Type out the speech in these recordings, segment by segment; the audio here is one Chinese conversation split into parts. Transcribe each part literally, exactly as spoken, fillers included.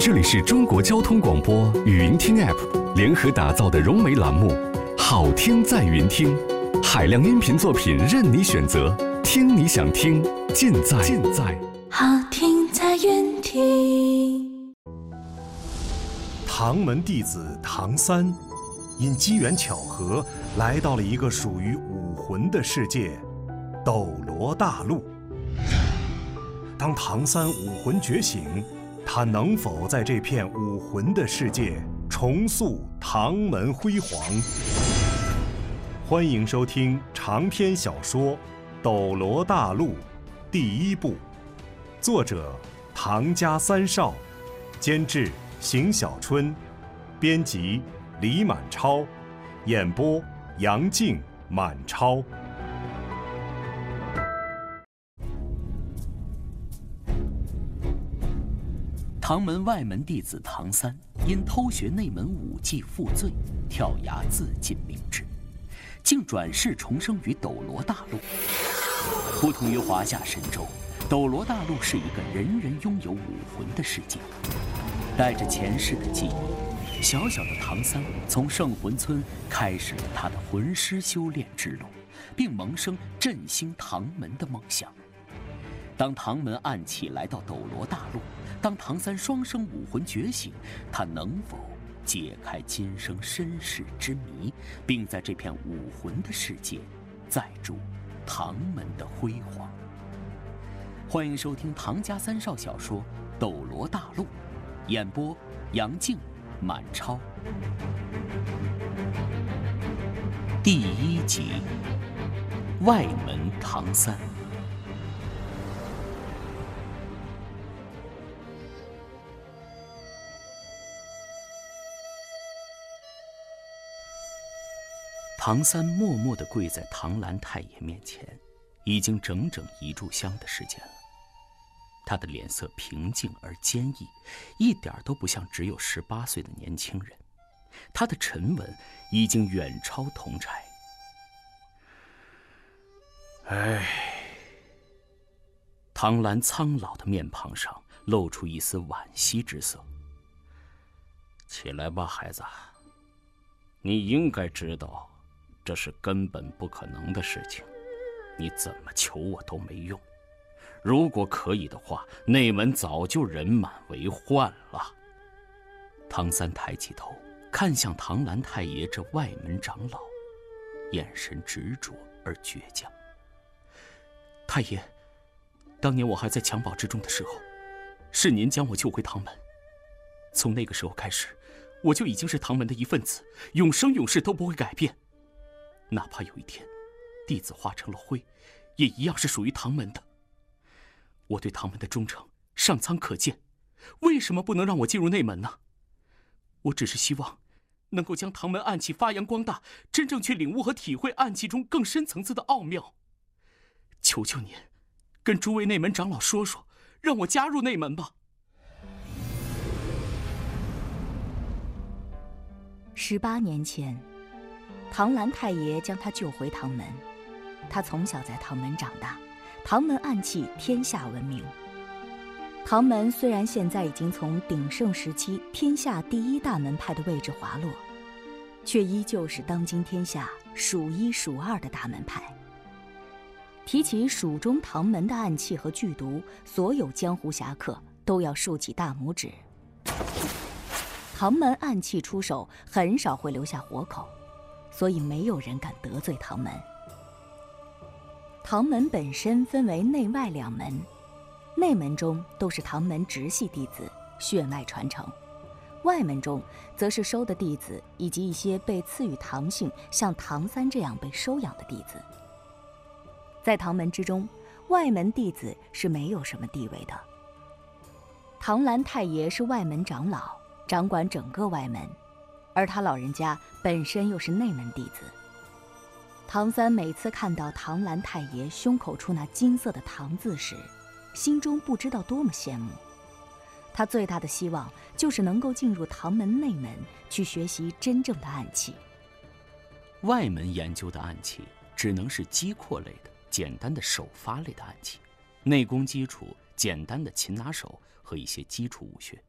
这里是中国交通广播语音听 App 联合打造的融媒栏目《好听在云听》，海量音频作品任你选择，听你想听，尽在尽在好听在云听。 唐门弟子唐三，因机缘巧合来到了一个属于武魂的世界——斗罗大陆。当唐三武魂觉醒，他能否在这片武魂的世界重塑唐门辉煌？欢迎收听长篇小说《斗罗大陆》第一部，作者唐家三少，监制邢小春，编辑李满超，演播杨静、满超。 唐门外门弟子唐三因偷学内门武技负罪，跳崖自尽明志，竟转世重生于斗罗大陆。不同于华夏神州，斗罗大陆是一个人人拥有武魂的世界。带着前世的记忆，小小的唐三从圣魂村开始了他的魂师修炼之路，并萌生振兴唐门的梦想。当唐门暗器来到斗罗大陆，当唐三双生武魂觉醒，他能否解开今生身世之谜，并在这片武魂的世界载筑唐门的辉煌？欢迎收听唐家三少小说《斗罗大陆》，演播杨静、满超。第一集，外门唐三。唐三默默地跪在唐兰太爷面前，已经整整一炷香的时间了。他的脸色平静而坚毅，一点都不像只有十八岁的年轻人。他的沉稳已经远超同柴。唉，唐兰苍老的面庞上露出一丝惋惜之色。起来吧，孩子，你应该知道这是根本不可能的事情，你怎么求我都没用。如果可以的话，内门早就人满为患了。唐三抬起头，看向唐兰太爷这外门长老，眼神执着而倔强。太爷，当年我还在襁褓之中的时候，是您将我救回唐门。从那个时候开始，我就已经是唐门的一份子，永生永世都不会改变。哪怕有一天弟子化成了灰，也一样是属于唐门的。我对唐门的忠诚上苍可见，为什么不能让我进入内门呢？我只是希望能够将唐门暗器发扬光大，真正去领悟和体会暗器中更深层次的奥妙。求求您跟诸位内门长老说说，让我加入内门吧。 十八年前，唐兰太爷将他救回唐门。他从小在唐门长大，唐门暗器天下闻名。唐门虽然现在已经从鼎盛时期天下第一大门派的位置滑落，却依旧是当今天下数一数二的大门派。提起蜀中唐门的暗器和剧毒，所有江湖侠客都要竖起大拇指。唐门暗器出手很少会留下活口，所以没有人敢得罪唐门。唐门本身分为内外两门，内门中都是唐门直系弟子，血脉传承；外门中则是收的弟子以及一些被赐予唐姓，像唐三这样被收养的弟子。在唐门之中，外门弟子是没有什么地位的。唐兰太爷是外门长老，掌管整个外门，而他老人家本身又是内门弟子。唐三每次看到唐兰太爷胸口处那金色的唐字时，心中不知道多么羡慕。他最大的希望就是能够进入唐门内门，去学习真正的暗器。 外门研究的暗器只能是击扩类的简单的手发类的暗器，内功基础简单的擒拿手和一些基础武学。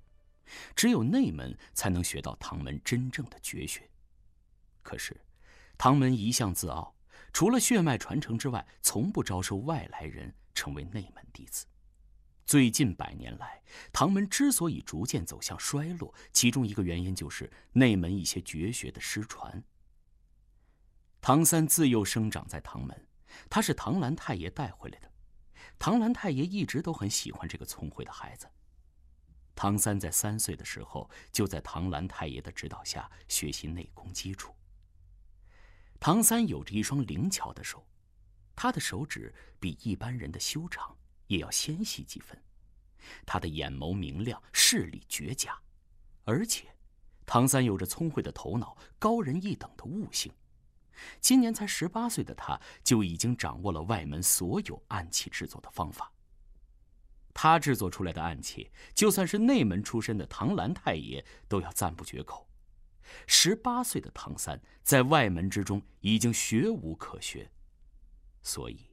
只有内门才能学到唐门真正的绝学。可是，唐门一向自傲，除了血脉传承之外，从不招收外来人成为内门弟子。最近百年来，唐门之所以逐渐走向衰落，其中一个原因就是内门一些绝学的失传。唐三自幼生长在唐门，他是唐兰太爷带回来的。唐兰太爷一直都很喜欢这个聪慧的孩子。唐三在三岁的时候，就在唐兰太爷的指导下学习内功基础。唐三有着一双灵巧的手，他的手指比一般人的修长，也要纤细几分。他的眼眸明亮，视力绝佳，而且唐三有着聪慧的头脑，高人一等的悟性。今年才十八岁的他，就已经掌握了外门所有暗器制作的方法。他制作出来的暗器，就算是内门出身的唐兰太爷都要赞不绝口。十八岁的唐三在外门之中已经学无可学，所以